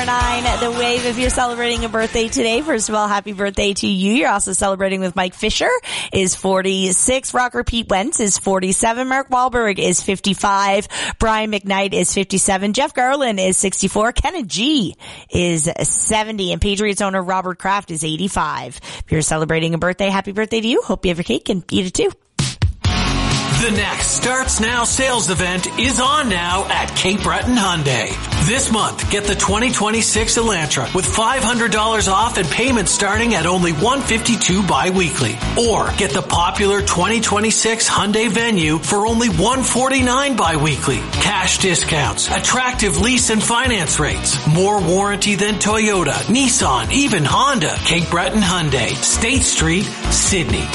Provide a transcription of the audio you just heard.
The Wave. If you're celebrating a birthday today, first of all, happy birthday to you. You're also celebrating with Mike Fisher, is 46. Rocker Pete Wentz is 47. Mark Wahlberg is 55. Brian McKnight is 57. Jeff Garland is 64. Kenneth G is 70. And Patriots owner Robert Kraft is 85. If you're celebrating a birthday, happy birthday to you. Hope you have your cake and eat it too. The next Starts Now sales event is on now at Cape Breton Hyundai. This month, get the 2026 Elantra with $500 off and payments starting at only $152 bi-weekly. Or get the popular 2026 Hyundai Venue for only $149 bi-weekly. Cash discounts, attractive lease and finance rates, more warranty than Toyota, Nissan, even Honda. Cape Breton Hyundai, State Street, Sydney.